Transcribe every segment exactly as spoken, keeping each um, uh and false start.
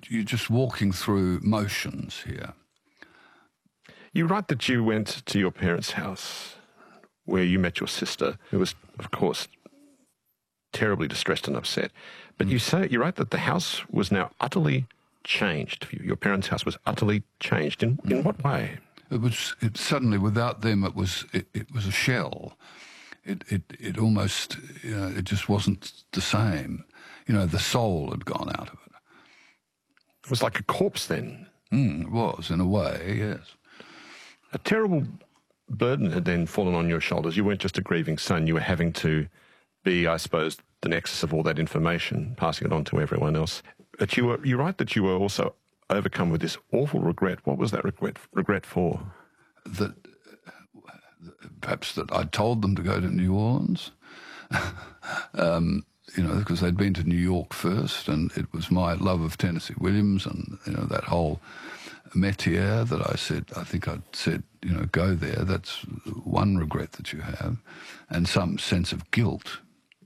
you're just walking through motions here. You write that you went to your parents' house where you met your sister, who was, of course, terribly distressed and upset. But mm. you say, you write that the house was now utterly changed. Your parents' house was utterly changed. In, in what way? It was it, suddenly, without them, it was it, it was a shell. It it it almost you know, it just wasn't the same. You know, the soul had gone out of it. It was like a corpse then. Mm, it was, in a way, yes. A terrible burden had then fallen on your shoulders. You weren't just a grieving son. You were having to be, I suppose, the nexus of all that information, passing it on to everyone else. But you were, you write that you were also overcome with this awful regret. What was that regret regret for? That perhaps that I told them to go to New Orleans, um, you know, because they'd been to New York first, and it was my love of Tennessee Williams and, you know, that whole métier that I said, I think I'd said, you know, go there. That's one regret that you have, and some sense of guilt.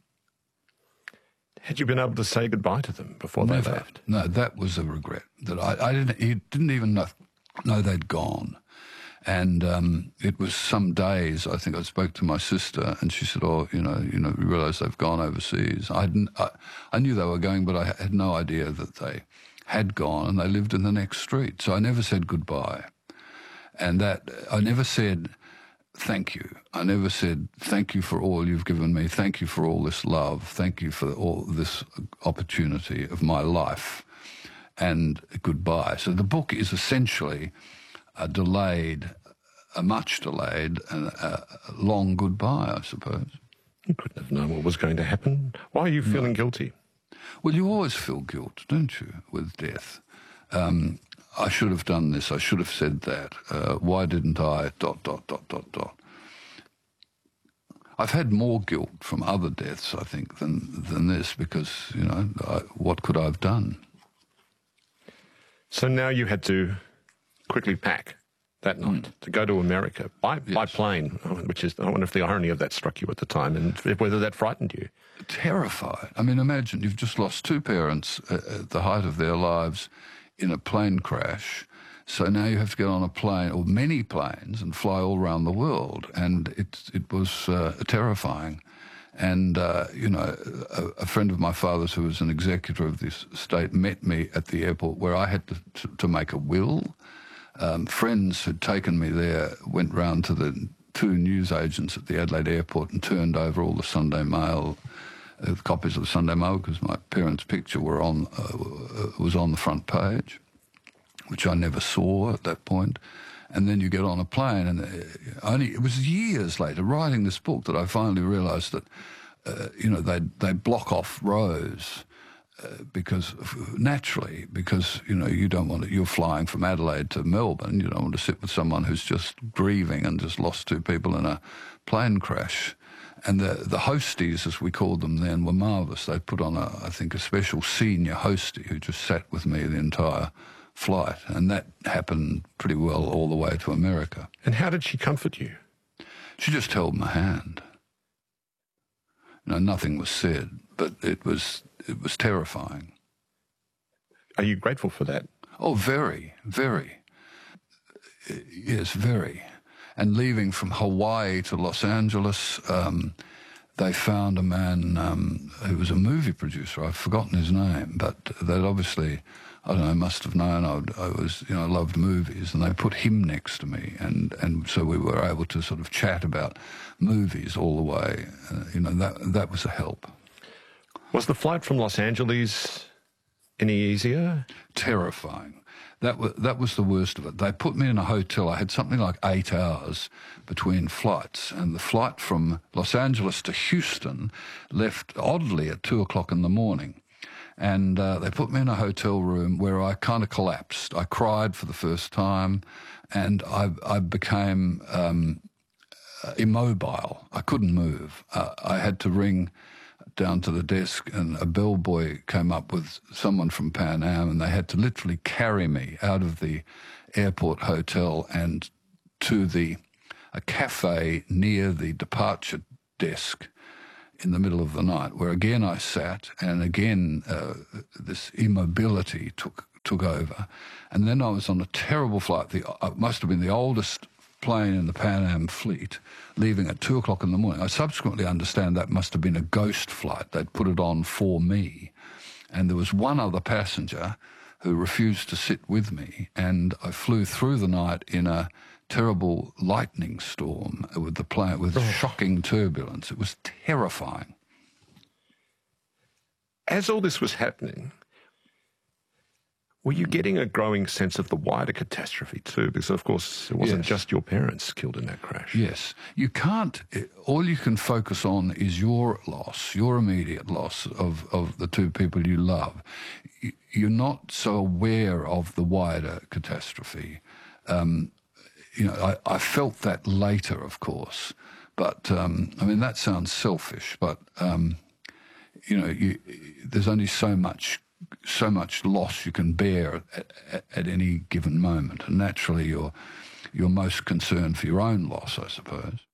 Had you been able to say goodbye to them before they Never. left? No, that was a regret. That I, I didn't. He didn't even know, know they'd gone, and um, it was some days. I think I spoke to my sister, and she said, "Oh, you know, you know, we realise they've gone overseas." I didn't. I, I knew they were going, but I had no idea that they had gone, and they lived in the next street. So I never said goodbye, and that I never said thank you. I never said, thank you for all you've given me. Thank you for all this love. Thank you for all this opportunity of my life, and goodbye. So the book is essentially a delayed, a much delayed and a long goodbye, I suppose. You couldn't have known what was going to happen. Why are you feeling no. guilty? Well, you always feel guilt, don't you, with death? Um, I should have done this, I should have said that. Uh, why didn't I, dot, dot, dot, dot, dot. I've had more guilt from other deaths, I think, than than this, because, you know, I, what could I have done? So now you had to quickly pack that night mm. to go to America by, yes. by plane, which is, I wonder if the irony of that struck you at the time and whether that frightened you. Terrified. I mean, imagine you've just lost two parents at the height of their lives in a plane crash. So now you have to get on a plane, or many planes, and fly all around the world. And it, it was uh, terrifying. And, uh, you know, a, a friend of my father's who was an executor of this estate met me at the airport where I had to, to, to make a will. Um, friends who'd taken me there went round to the two newsagents at the Adelaide airport and turned over all the Sunday Mail, uh, copies of the Sunday Mail, because my parents' picture were on uh, was on the front page, which I never saw at that point. And then you get on a plane, and only it was years later, writing this book, that I finally realised that, uh, you know, they they block off rows uh, because naturally, because you know you don't want to. You're flying from Adelaide to Melbourne. You don't want to sit with someone who's just grieving and just lost two people in a plane crash. And the the hosties, as we called them then, were marvellous. They put on a, I think, a special senior hostie who just sat with me the entire flight, and that happened pretty well all the way to America. And how did she comfort you? She just held my hand. You know, nothing was said, but it was it was terrifying. Are you grateful for that? Oh, very, very. Yes, very. And leaving from Hawaii to Los Angeles, um, they found a man um, who was a movie producer. I've forgotten his name, but they'd obviously, I don't know, must have known I, I was, you know, loved movies, and they put him next to me, and, and so we were able to sort of chat about movies all the way. Uh, you know, that that was a help. Was the flight from Los Angeles any easier? Terrifying. That was, that was the worst of it. They put me in a hotel. I had something like eight hours between flights, and the flight from Los Angeles to Houston left oddly at two o'clock in the morning. And uh, they put me in a hotel room where I kind of collapsed. I cried for the first time, and I, I became um, immobile. I couldn't move. Uh, I had to ring down to the desk, and a bellboy came up with someone from Pan Am, and they had to literally carry me out of the airport hotel and to the a cafe near the departure desk in the middle of the night, where again I sat, and again uh, this immobility took took over. And then I was on a terrible flight. The, uh, it must have been the oldest plane in the Pan Am fleet, leaving at two o'clock in the morning. I subsequently understand that must have been a ghost flight. They'd put it on for me. And there was one other passenger who refused to sit with me, and I flew through the night in a terrible lightning storm with the plane, with oh. shocking turbulence. It was terrifying. As all this was happening, were you getting a growing sense of the wider catastrophe too? Because, of course, it wasn't yes. just your parents killed in that crash. Yes. You can't, all you can focus on is your loss, your immediate loss of, of the two people you love. You're not so aware of the wider catastrophe. Um, you know, I, I felt that later, of course. But, um, I mean, that sounds selfish, but, um, you know, you, there's only so much so much loss you can bear at, at, at any given moment. And naturally, you're, you're most concerned for your own loss, I suppose.